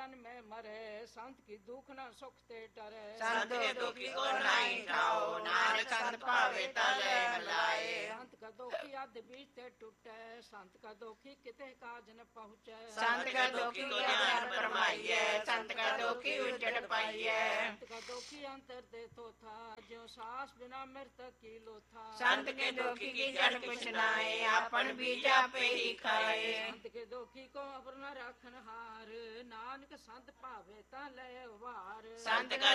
जन्मे मरे संत की दुख न सुख ते डरे संत के दुखी को नहीं ठाओ नानक संत पावे तले मिलाए संत का दुखी अध बीच ते टूटे संत का दुखी किते काज न पहुँचे संत का दुखी को ज्ञान फरमाइए संत का दुखी उजड़ पाइए संत का दुखी अंतर दे तो था जो सांस बिना मृतक की लो था संत के दुखी की जड़ कुछ नाए अपन बीजा पे ही खाए संत के दुखी को अपर न रखन हार नानक संत पावे ता ले वार संत का